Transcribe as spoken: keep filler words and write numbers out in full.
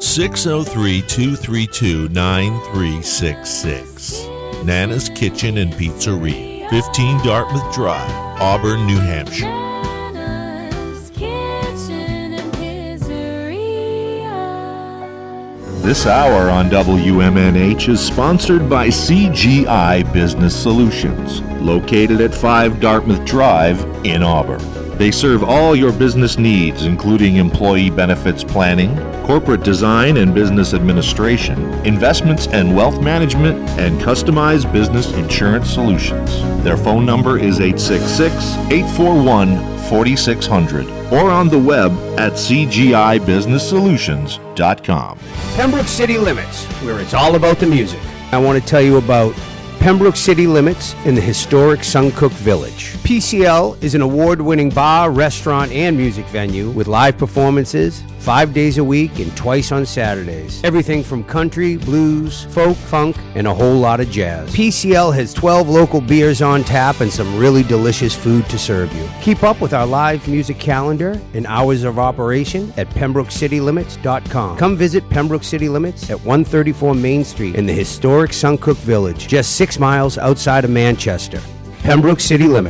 six oh three, two three two, nine three six six. Nana's Kitchen and Pizzeria, fifteen Dartmouth Drive, Auburn, New Hampshire. Nana's Kitchen and Pizzeria. This hour on W M N H is sponsored by C G I Business Solutions, located at five Dartmouth Drive in Auburn. They serve all your business needs, including employee benefits planning, corporate design and business administration, investments and wealth management, and customized business insurance solutions. Their phone number is eight six six, eight four one, four six zero zero or on the web at c g i business solutions dot com. Pembroke City Limits, where it's all about the music. I want to tell you about Pembroke City Limits in the historic Suncook Village. P C L is an award-winning bar, restaurant, and music venue with live performances five days a week and twice on Saturdays. Everything from country, blues, folk, funk, and a whole lot of jazz. P C L has twelve local beers on tap and some really delicious food to serve you. Keep up with our live music calendar and hours of operation at pembroke city limits dot com. Come visit Pembroke City Limits at one thirty-four Main Street in the historic Suncook Village, just six miles outside of Manchester. Pembroke City Limits.